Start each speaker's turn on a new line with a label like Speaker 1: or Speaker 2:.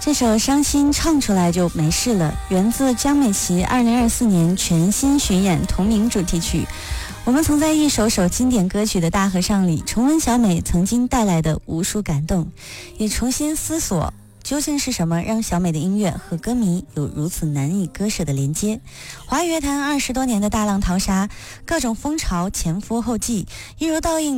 Speaker 1: 这首《伤心》唱出来就没事了，源自江美琪2024年全新巡演同名主题曲。我们曾在一首首经典歌曲的大合唱里重温小美曾经带来的无数感动，也重新思索究竟是什么让小美的音乐和歌迷有如此难以割舍的连接。华语乐坛20多年的大浪淘沙，各种风潮前赴后继，一如倒映